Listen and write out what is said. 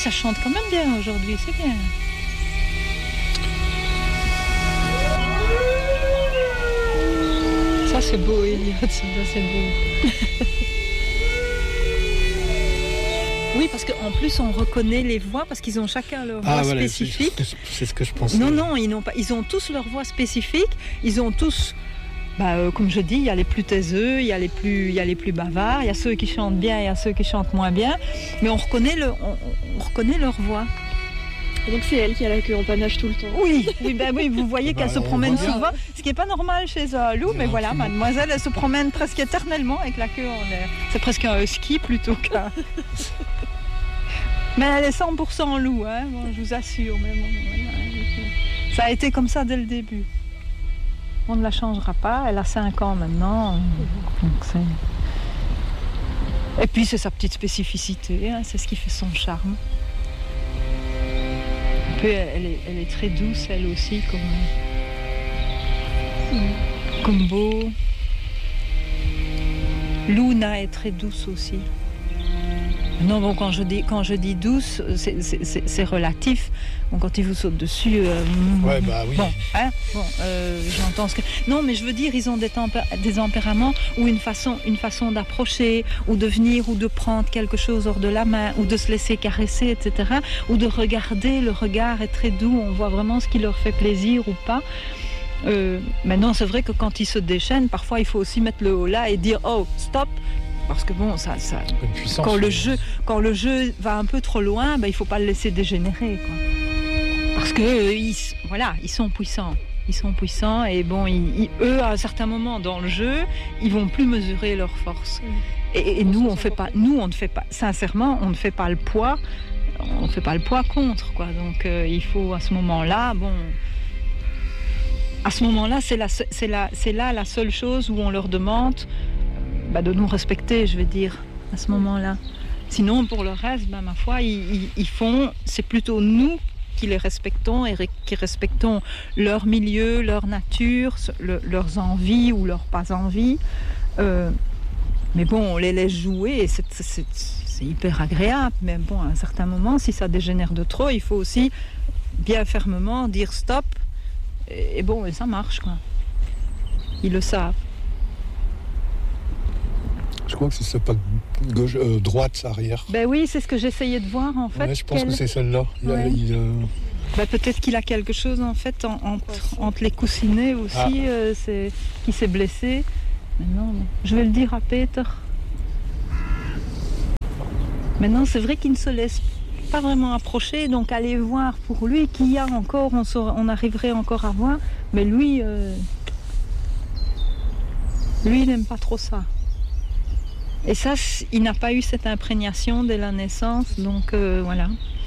ça chante quand même bien aujourd'hui, c'est bien. Ça c'est beau, Elliot, ça c'est beau. Oui, parce qu'en plus on reconnaît les voix parce qu'ils ont chacun leur voix spécifique. C'est ce que je pensais. Non, ils n'ont pas. Ils ont tous leur voix spécifique. Ils ont tous, comme je dis, il y a les plus taiseux, il y a les plus bavards, il y a ceux qui chantent bien, il y a ceux qui chantent moins bien. Mais on reconnaît leur voix. Et donc c'est elle qui a la queue en panache tout le temps. Oui, vous voyez qu'elle se promène souvent, ce qui n'est pas normal chez un loup, mais voilà, mademoiselle, elle se promène presque éternellement avec la queue en l'air. C'est presque un husky plutôt qu'un... Mais elle est 100% loup, hein, bon, je vous assure. Mais bon, voilà, ça a été comme ça dès le début. On ne la changera pas, elle a 5 ans maintenant. Donc et puis c'est sa petite spécificité, hein, c'est ce qui fait son charme. Elle est très douce, elle aussi, comme Beau. Luna est très douce aussi. Non, bon, quand je dis douce, c'est relatif. Bon, quand il vous saute dessus... ouais, bah oui. J'entends ce que... Non, mais je veux dire, ils ont des tempéraments ou une façon d'approcher, ou de venir, ou de prendre quelque chose hors de la main, ou de se laisser caresser, etc. Ou de regarder, le regard est très doux, on voit vraiment ce qui leur fait plaisir ou pas. Maintenant, c'est vrai que quand ils se déchaînent, parfois il faut aussi mettre le haut là et dire « Oh, stop !» Parce que bon, ça quand le jeu va un peu trop loin, il faut pas le laisser dégénérer, quoi. Parce que ils sont puissants. Ils sont puissants et bon, eux, à un certain moment dans le jeu, ils vont plus mesurer leur force. Et nous, on ne fait pas. Sincèrement, on ne fait pas le poids. On ne fait pas le poids contre, quoi. Donc, il faut à ce moment-là, c'est là la seule chose où on leur demande de nous respecter, je vais dire, à ce moment-là. Sinon, pour le reste, ma foi, ils font... C'est plutôt nous qui les respectons et qui respectons leur milieu, leur nature, leurs envies ou leurs pas envies. Mais bon, on les laisse jouer et c'est hyper agréable. Mais bon, à un certain moment, si ça dégénère de trop, il faut aussi bien fermement dire stop. Et bon, et ça marche, quoi. Ils le savent. Je crois que c'est pas gauche, droite, arrière. Oui, c'est ce que j'essayais de voir en fait. Ouais, je pense que c'est celle-là. Ouais. Peut-être qu'il a quelque chose en fait entre les coussinets aussi, qui s'est blessé. Maintenant, je vais le dire à Peter. Maintenant, c'est vrai qu'il ne se laisse pas vraiment approcher, donc aller voir pour lui qui y a encore, on arriverait encore à voir. Mais lui, il n'aime pas trop ça. Et ça, il n'a pas eu cette imprégnation dès la naissance, donc voilà.